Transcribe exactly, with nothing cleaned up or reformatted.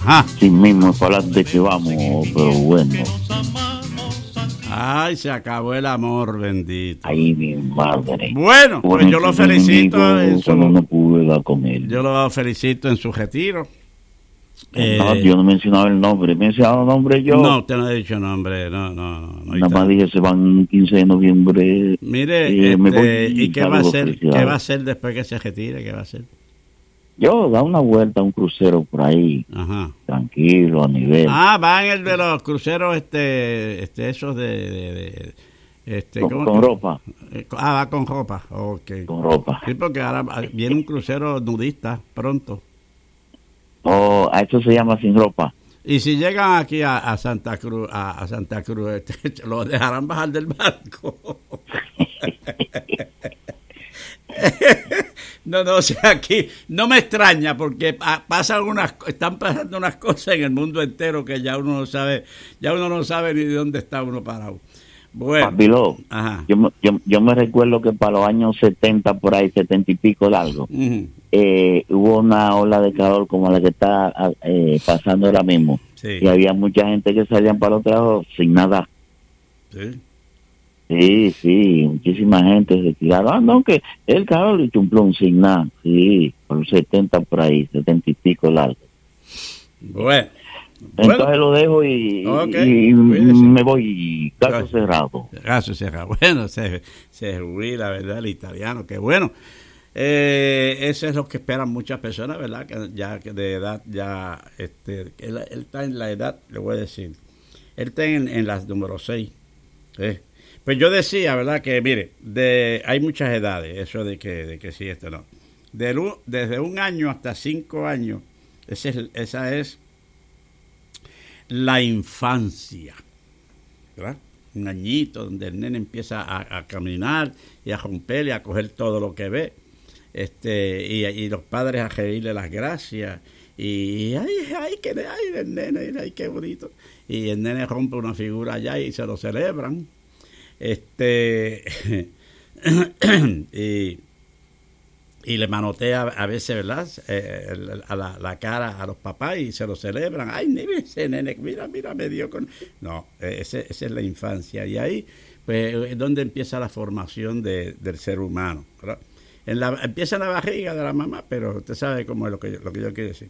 Ajá. Sí mismo, para de que vamos, pero bueno. Ay, se acabó el amor, bendito. Ay, mi madre. Bueno, pues yo lo felicito en su... no pude dar con él. Yo lo felicito en su retiro. No, Eh, yo no mencionaba el nombre. ¿He mencionado el nombre yo? No, usted no ha dicho nombre. No, no, no. no Nada más dije, se van el quince de noviembre. Mire, eh, este, me voy ¿y qué va a hacer? ¿Qué va a hacer después que se retire? ¿Qué va a hacer? Yo, da una vuelta, un crucero por ahí. Ajá. Tranquilo, a nivel. Ah, va en el de los cruceros, este, este, esos de... de, de este, con, ¿cómo con que? ropa. Ah, va con ropa. Okay. Con ropa. Sí, porque ahora viene un crucero nudista pronto. Oh, a eso se llama sin ropa. Y si llegan aquí a, a Santa Cruz, a, a Santa Cruz, este, lo dejarán bajar del barco. No, no, o sea, aquí no me extraña porque pasan unas, están pasando unas cosas en el mundo entero que ya uno no sabe, ya uno no sabe ni de dónde está uno parado. Bueno, Papilo, ajá. Yo, yo, yo me recuerdo que para los años setenta, por ahí, setenta y pico largo, uh-huh. eh, hubo una ola de calor como la que está eh, pasando ahora mismo. Sí. Y había mucha gente que salían para los trabajos sin nada. Sí. Sí, sí, muchísima gente se tiraron. Ah, no, que el calor y chumplón sin nada. Sí, por los setenta por ahí, setenta y pico largo. Bueno. Entonces bueno. lo dejo y, okay. y me voy, caso cerrado. Caso cerrado. Bueno, se, se ruí, la verdad, el italiano, que bueno. Eh, eso es lo que esperan muchas personas, ¿verdad? Que ya que de edad, ya, este, él, él está en la edad, le voy a decir, él está en, en las número seis. ¿eh? Pues yo decía, ¿verdad? Que mire, de hay muchas edades, eso de que, de que sí, esto no. De, desde un año hasta cinco años, ese es, esa es la infancia, ¿verdad? Un añito donde el nene empieza a, a caminar y a romper y a coger todo lo que ve, este y, y los padres a reírle las gracias y ay, ay, que ay, el nene, ay, qué bonito, y el nene rompe una figura allá y se lo celebran, este y y le manotea a veces, ¿verdad? Eh, a la, la cara a los papás y se lo celebran. Ay, mira ese nene, mira, mira, me dio con... No, ese, esa es la infancia. Y ahí, pues, es donde empieza la formación de, del ser humano, ¿verdad? En la, empieza en la barriga de la mamá, pero usted sabe cómo es lo que yo, lo que yo quiero decir.